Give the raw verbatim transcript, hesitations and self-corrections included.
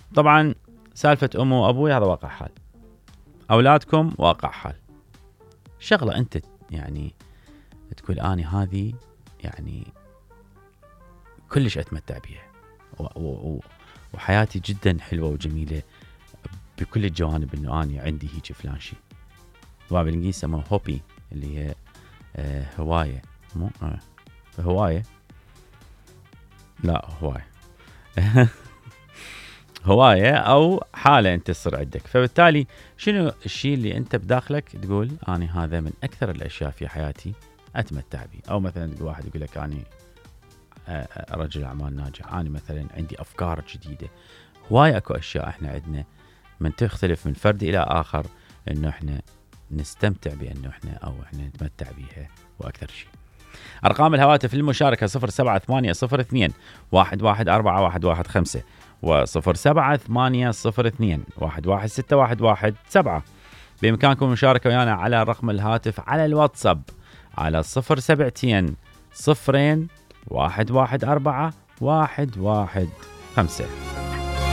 طبعا سالفة أمه وأبوي هذا واقع حال، أولادكم واقع حال. شغلة أنت يعني تقول أني هذه يعني كلش أتمتع بيها و- و- وحياتي جدا حلوة وجميلة بكل الجوانب، إنه أنا عندي هيك فلان شيء. طبعا بالإنجليزي يسموه هوبي، اللي هي آه هواية، مو آه هواية، لا هواية هواية أو حالة أنت تصير عندك. فبالتالي شنو الشيء اللي أنت بداخلك تقول أنا هذا من أكثر الأشياء في حياتي أتمتع به؟ أو مثلا واحد يقول لك أنا رجل أعمال ناجح، أنا مثلا عندي أفكار جديدة. هواية أكو أشياء إحنا عندنا من تختلف من فرد إلى آخر، إنه إحنا نستمتع بأنه إحنا أو إحنا نتمتع بها وأكثر شيء. أرقام الهواتف للمشاركة صفر سبعة ثمانية صفر اثنين واحد واحد أربعة واحد واحد خمسة وصفر سبعة ثمانية صفر اثنين واحد واحد ستة واحد واحد سبعة. بإمكانكم المشاركة ويانا على رقم الهاتف على الواتساب على صفر سبعتين صفرين واحد واحد أربعة واحد واحد خمسة.